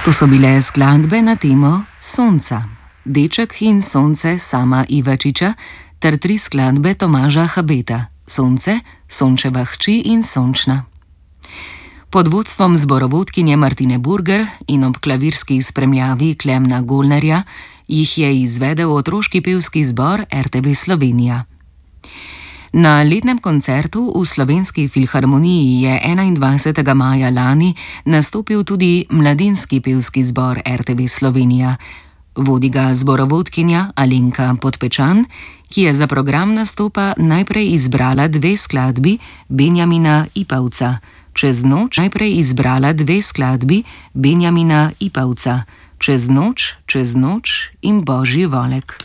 To so bile skladbe na temo Sonca, Deček in sonce Sama Ivačiča ter 3 skladbe Tomaža Habeta, Sonce, Sončeva hči in Sončna. Pod vodstvom zborovodkinje Martine Burger in ob klavirski spremljavi Klemna Golnarja jih je izvedel otroški pevski zbor RTV Slovenija. Na letnem koncertu v Slovenski filharmoniji je 21. maja lani nastopil tudi mladinski pevski zbor RTV Slovenija. Vodi ga zborovodkinja Alenka Podpečan, ki je za program nastopa najprej izbrala 2 skladbi Benjamina Ipavca. Čez noč Čez noč in Božji volek.